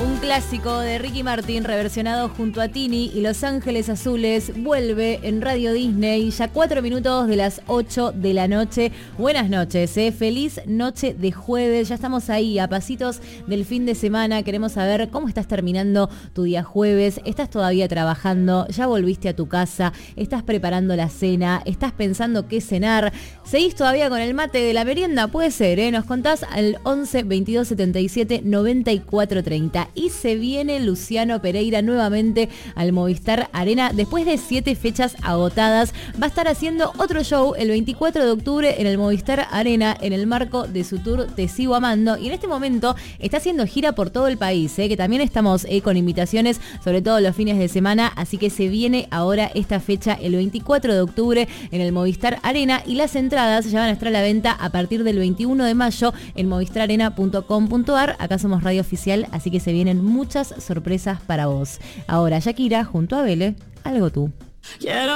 Un clásico de Ricky Martin reversionado junto a Tini y Los Ángeles Azules vuelve en Radio Disney, ya 4 minutos de las 8 de la noche. Buenas noches, feliz noche de jueves, ya estamos ahí a pasitos del fin de semana. Queremos saber cómo estás terminando tu día jueves, estás todavía trabajando, ya volviste a tu casa, estás preparando la cena, estás pensando qué cenar, seguís todavía con el mate de la merienda, puede ser, nos contás al 11 22 77 94 30. Y se viene Luciano Pereira nuevamente al Movistar Arena después de 7 fechas agotadas. Va a estar haciendo otro show el 24 de octubre en el Movistar Arena en el marco de su tour Te Sigo Amando, y en este momento está haciendo gira por todo el país, que también estamos con invitaciones sobre todo los fines de semana, así que se viene ahora esta fecha el 24 de octubre en el Movistar Arena, y las entradas ya van a estar a la venta a partir del 21 de mayo en movistararena.com.ar. Acá somos Radio Oficial, así que se vienen muchas sorpresas para vos. Ahora Shakira junto a Vele, Algo Tú.